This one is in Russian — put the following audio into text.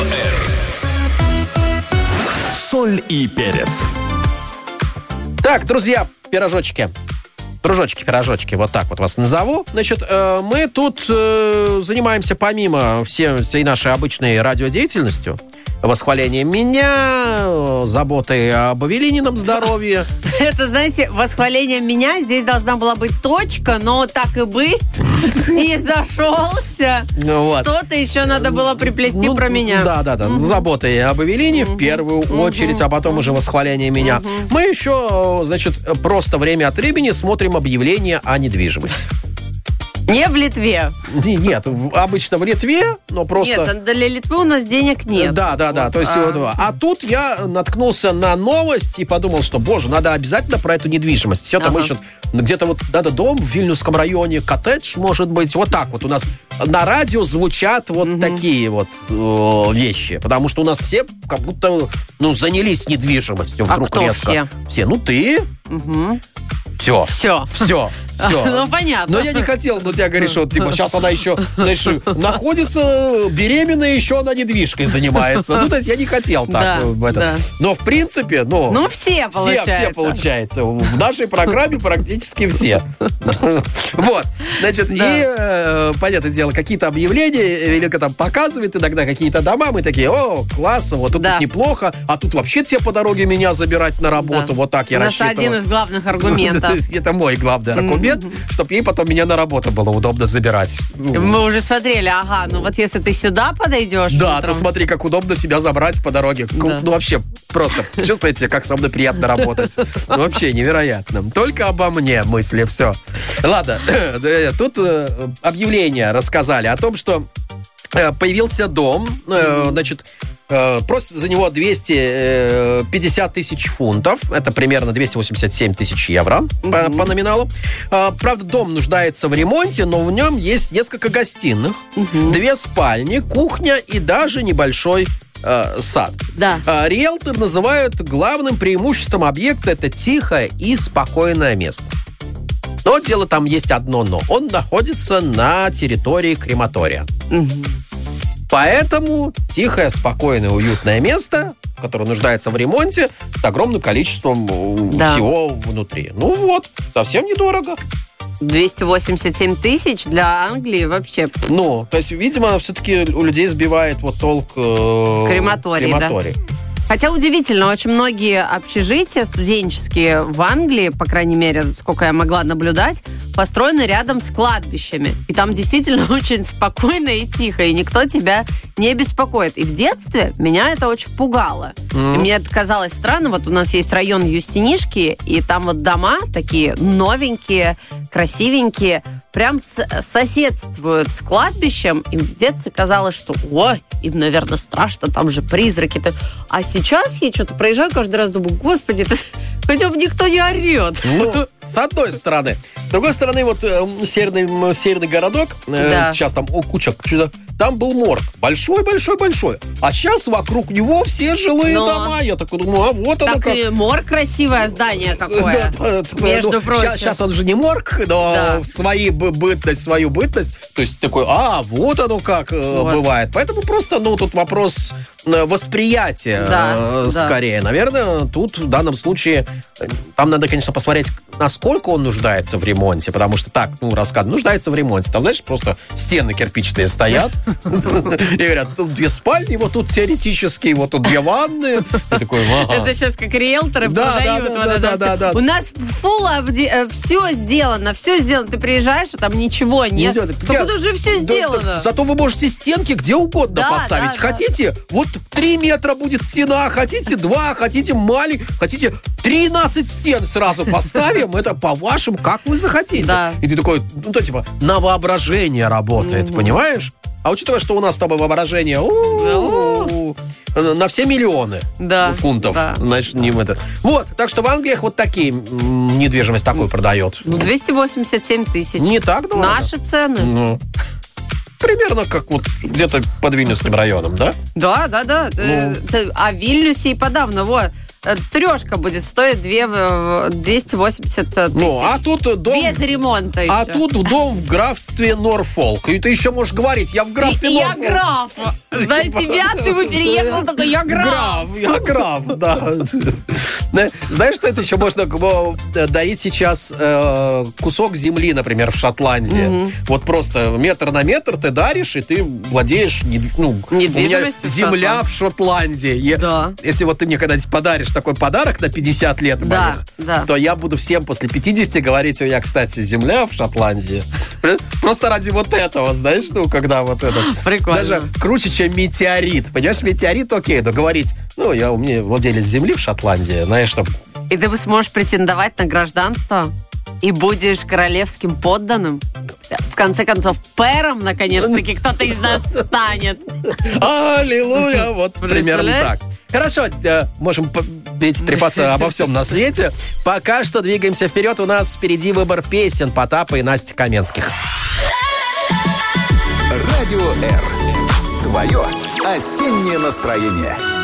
Соль и перец. Так, друзья, пирожочки. Дружочки-пирожочки, вот так вот вас назову. Значит, мы тут занимаемся помимо всей нашей обычной радиодеятельностью, восхвалением меня, заботой об Эвелинином здоровье. Это, знаете, восхваление меня. Здесь должна была быть точка, но так и быть, не зашелся. Вот. Что-то еще надо было приплести про меня. Да. Заботой об Эвелине в первую очередь, а потом уже восхваление меня. Мы еще, значит, просто время от времени смотрим объявления о недвижимости. Не в Литве. Нет, обычно в Литве, но просто... Нет, для Литвы у нас денег нет. Да. То есть, а тут я наткнулся на новость и подумал, что, боже, надо обязательно про эту недвижимость. Все там ищут, где-то вот надо дом в Вильнюсском районе, коттедж, может быть. Вот так вот у нас на радио звучат вот такие вот вещи. Потому что у нас все как будто, занялись недвижимостью. Вдруг кто резко. Все? Ну, ты... Все. Ну, понятно. Но я не хотел, тебя говоришь, вот, типа, сейчас она еще, знаешь, находится беременная, еще она недвижкой занимается. То есть я не хотел так. Да. Но, в принципе, все получается. Все получается. В нашей программе практически все. Вот. Значит, и, понятное дело, какие-то объявления, Велика там показывает иногда какие-то дома, мы такие, о, классно, вот тут неплохо, а тут вообще тебе по дороге меня забирать на работу, вот так я рассчитывал. У нас один из главных аргументов. Это мой главный аргумент, чтобы ей потом меня на работу было удобно забирать. Мы уже смотрели, вот если ты сюда подойдешь... Да, утром... то смотри, как удобно тебя забрать по дороге. Да. Вообще, просто чувствуете, как со мной приятно работать. Вообще невероятно. Только обо мне мысли, все. Ладно, тут объявление рассказали о том, что появился дом, значит, просят за него 250 тысяч фунтов. Это примерно 287 тысяч евро по номиналу. Правда, дом нуждается в ремонте, но в нем есть несколько гостиных, 2 спальни, кухня и даже небольшой сад. Да. Риэлтор называют главным преимуществом объекта это тихое и спокойное место. Но дело там есть одно но. Он находится на территории крематория. Поэтому тихое, спокойное, уютное место, которое нуждается в ремонте, с огромным количеством всего внутри. Совсем недорого. 287 тысяч для Англии вообще. То есть, видимо, все-таки у людей сбивает толк крематорий. Да. Хотя удивительно, очень многие общежития студенческие в Англии, по крайней мере, сколько я могла наблюдать, построены рядом с кладбищами. И там действительно очень спокойно и тихо, и никто тебя не беспокоит. И в детстве меня это очень пугало. И мне это казалось странно. Вот у нас есть район Юстинишки, и там дома такие новенькие, красивенькие, прям соседствуют с кладбищем. И в детстве казалось, что им, наверное, страшно, там же призраки. А сейчас я что-то проезжаю каждый раз, думаю, господи, хотя бы никто не орет. С одной стороны. С другой стороны, северный городок, сейчас там куча, там был морг. Большой. А сейчас вокруг него все жилые дома. Я такой думаю, вот оно как. Так и морг красивое здание какое. Между прочим. Сейчас он же не морг, но свою бытность. То есть такой, вот оно как бывает. Поэтому просто, тут вопрос восприятия скорее. Наверное, тут в данном случае там надо, конечно, посмотреть, насколько он нуждается в ремонте, потому что нуждается в ремонте. Там, знаешь, просто стены кирпичные стоят и говорят, тут 2 спальни, вот тут теоретически, вот тут 2 ванны. Это сейчас как риэлторы продают. Да. У нас все сделано. Ты приезжаешь, а там ничего нет. Как будто уже все сделано. Зато вы можете стенки где угодно поставить. Хотите, 3 метра будет стена, хотите 2, хотите маленький, хотите 13 стен сразу поставим. Это по-вашему, как вы захотите. Да. И ты такой, на воображение работает, понимаешь? А учитывая, что у нас с тобой воображение на все миллионы фунтов. Да. Значит, Вот, так что в Англиях такие недвижимость такую продает. 287 тысяч. Не так дорого. Наши цены. Примерно как где-то под Вильнюсским районом, да? Да. А в Вильнюсе и подавно, 3 будет стоить 280 тысяч. А тут дом... Без ремонта еще. А тут дом в графстве Норфолк. И ты еще можешь говорить, я в графстве Норфолк. Я граф. Зная тебя, ты бы переехал, такой, я граф. Я граф, да. Знаешь, что это еще можно дарить сейчас? Кусок земли, например, в Шотландии. Вот просто метр на метр ты даришь, и ты владеешь... У меня земля в Шотландии. Да. Если вот ты мне когда-нибудь подаришь такой подарок на 50 лет моих, то я буду всем после 50 говорить, у меня, кстати, земля в Шотландии. Просто ради вот этого, знаешь, когда вот это... Прикольно. Даже круче, чем метеорит. Понимаешь, метеорит, окей, но говорить, у меня владелец земли в Шотландии, знаешь, что... И ты сможешь претендовать на гражданство и будешь королевским подданным. В конце концов, пэром, наконец-таки, кто-то из нас станет. Аллилуйя! Вот примерно так. Хорошо, можем трепаться обо всем на свете. Пока что двигаемся вперед. У нас впереди выбор песен Потапа и Насти Каменских. Радио R. Твое осеннее настроение.